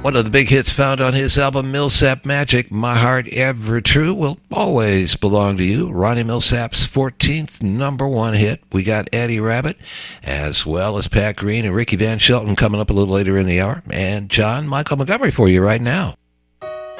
One of the big hits found on his album Millsap Magic, My Heart Ever True, Will Always Belong to You. Ronnie Millsap's 14th number one hit. We got Eddie Rabbitt, as well as Pat Green and Ricky Van Shelton coming up a little later in the hour. And John Michael Montgomery for you right now.